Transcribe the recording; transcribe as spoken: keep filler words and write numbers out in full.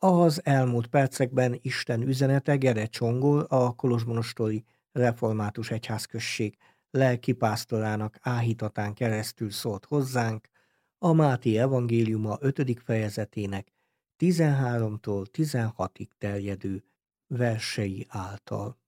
Az elmúlt percekben Isten üzenete Gere Csongor, a kolozsmonostori református egyházközség lelkipásztorának áhítatán keresztül szólt hozzánk a Máté evangéliuma ötödik fejezetének tizenháromtól tizenhatig terjedő versei által.